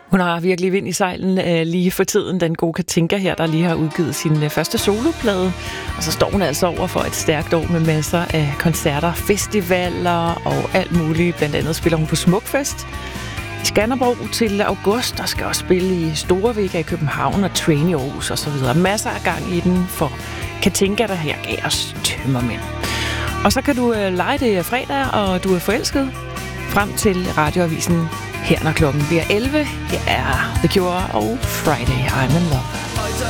Hun har virkelig vind i sejlen lige for tiden, den gode Katinka her, der lige har udgivet sin første soloplade. Og så står hun altså over for et stærkt år med masser af koncerter, festivaler og alt muligt. Blandt andet spiller hun på Smukfest i Skanderborg til august, og skal også spille i Storevega i København og Train i Aarhus og så videre. Masser af gang i den for Katinka, der her gav os tømmermænd. Og så kan du lege det fredag, og du er forelsket frem til radioavisen her, når klokken bliver 11. Her er The Cure og Friday I'm in Love.